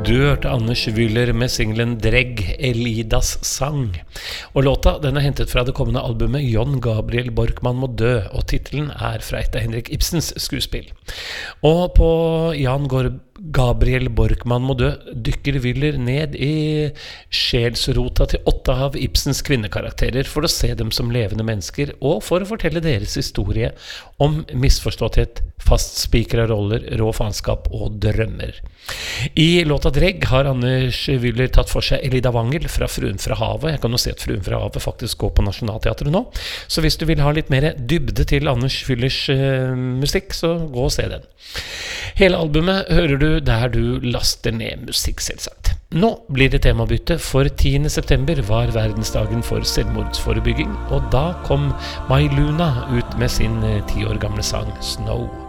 Du hørte Anders Wyller med singlen Dregg, Elidas sang. Og låta den hentet fra det kommende albumet John Gabriel Borkman må dø, og titelen fra et av Henrik Ibsens skuespill. Og på Gabriel Borkman må dø dykker Wyller ned i sjelsrota til 8 av Ibsens kvinnekarakterer for å se dem som levende mennesker, og for å fortelle deres historie om misforståtthet, fastspikra roller, rå faenskap og drømmer. I låta Dregg har Anders Wyller tatt for seg Elida Wangel fra Fruen fra havet. Jeg kan jo se at Fruen fra havet faktisk går på Nationaltheatret nå, så hvis du vil ha litt mer dybde til Anders Wyllers musikk, så gå og se den. Hele albumet hører du der du laster ned musikk, selvsagt. Nå blir det temabytte, for 10. september var verdensdagen for selvmordsforebygging, og da kom Mai Luna ut med sin 10 år gamle sang Snow.